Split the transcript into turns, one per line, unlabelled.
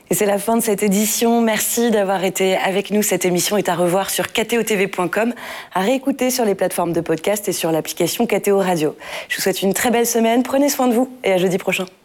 Et c'est la fin de cette édition. Merci d'avoir été avec nous. Cette émission est à revoir sur ktotv.com, à réécouter sur les plateformes de podcast et sur l'application KTO Radio. Je vous souhaite une très belle semaine. Prenez soin de vous et à jeudi prochain.